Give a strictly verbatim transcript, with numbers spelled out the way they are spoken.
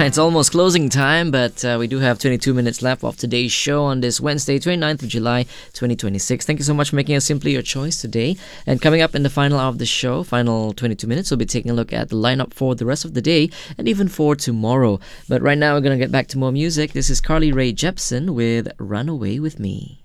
it's almost closing time, but uh, we do have twenty-two minutes left of today's show on this Wednesday, twenty-ninth of July, twenty twenty-six. Thank you so much for making us Simply Your Choice today. And coming up in the final hour of the show, final twenty-two minutes, we'll be taking a look at the lineup for the rest of the day and even for tomorrow. But right now, we're going to get back to more music. This is Carly Rae Jepsen with Run Away With Me.